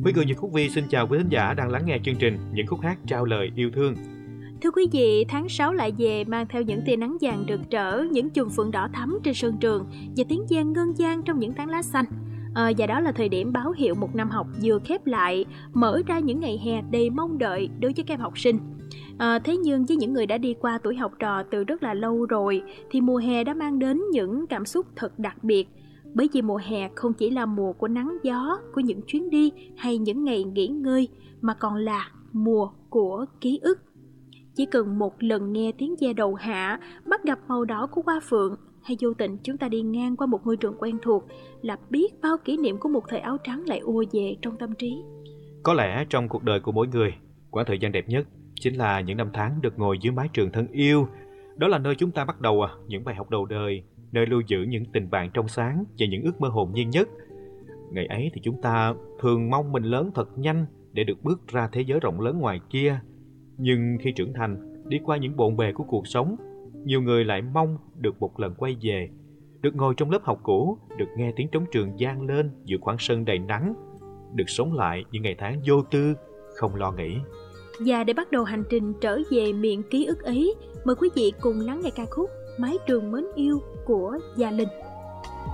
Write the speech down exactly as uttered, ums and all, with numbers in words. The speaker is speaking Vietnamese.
Với người Nhật Khúc Vi xin chào quý thính giả đang lắng nghe chương trình Những khúc hát trao lời yêu thương. Thưa quý vị, tháng sáu lại về mang theo những tia nắng vàng rực rỡ, những chùm phượng đỏ thắm trên sân trường và tiếng giang ngân vang trong những tán lá xanh. À, và đó là thời điểm báo hiệu một năm học vừa khép lại, mở ra những ngày hè đầy mong đợi đối với các em học sinh. À, thế nhưng với những người đã đi qua tuổi học trò từ rất là lâu rồi, thì mùa hè đã mang đến những cảm xúc thật đặc biệt. Bởi vì mùa hè không chỉ là mùa của nắng gió, của những chuyến đi hay những ngày nghỉ ngơi, mà còn là mùa của ký ức. Chỉ cần một lần nghe tiếng ve đầu hạ, bắt gặp màu đỏ của hoa phượng, hay vô tình chúng ta đi ngang qua một ngôi trường quen thuộc, là biết bao kỷ niệm của một thời áo trắng lại ùa về trong tâm trí. Có lẽ trong cuộc đời của mỗi người, quãng thời gian đẹp nhất chính là những năm tháng được ngồi dưới mái trường thân yêu. Đó là nơi chúng ta bắt đầu những bài học đầu đời, nơi lưu giữ những tình bạn trong sáng và những ước mơ hồn nhiên nhất. Ngày ấy thì chúng ta thường mong mình lớn thật nhanh để được bước ra thế giới rộng lớn ngoài kia. Nhưng khi trưởng thành, đi qua những bộn bề của cuộc sống, nhiều người lại mong được một lần quay về, được ngồi trong lớp học cũ, được nghe tiếng trống trường vang lên giữa khoảng sân đầy nắng, được sống lại những ngày tháng vô tư, không lo nghĩ. Và để bắt đầu hành trình trở về miền ký ức ấy, mời quý vị cùng lắng nghe ca khúc Mái trường mến yêu của Gia Linh.